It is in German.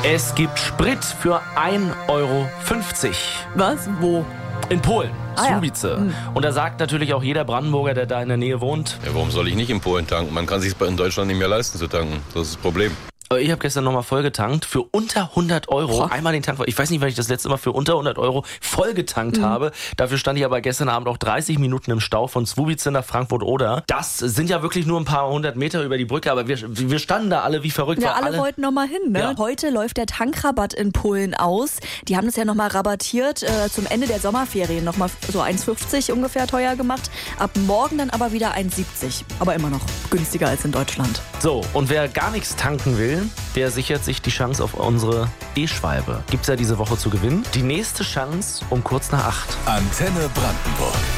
Es gibt Sprit für 1,50 €. Was? Wo? In Polen, ja. Słubice. Und da sagt natürlich auch jeder Brandenburger, der da in der Nähe wohnt. Ja, warum soll ich nicht in Polen tanken? Man kann sich in Deutschland nicht mehr leisten zu tanken. Das ist das Problem. Ich habe gestern nochmal voll getankt für unter 100 €. Boah. Einmal den Tank. Ich weiß nicht, wann ich das letzte Mal für unter 100 € voll getankt habe. Dafür stand ich aber gestern Abend auch 30 Minuten im Stau von Słubice nach Frankfurt-Oder. Das sind ja wirklich nur ein paar hundert Meter über die Brücke, aber wir standen da alle wie verrückt. Ja, weil alle wollten noch mal hin, ne? Ja. Heute läuft der Tankrabatt in Polen aus. Die haben das ja noch mal rabattiert, zum Ende der Sommerferien noch mal so 1,50 ungefähr teuer gemacht. Ab morgen dann aber wieder 1,70. Aber immer noch günstiger als in Deutschland. So, und wer gar nichts tanken will, der sichert sich die Chance auf unsere E-Schwalbe. Gibt's ja diese Woche zu gewinnen. Die nächste Chance um kurz nach 8. Antenne Brandenburg.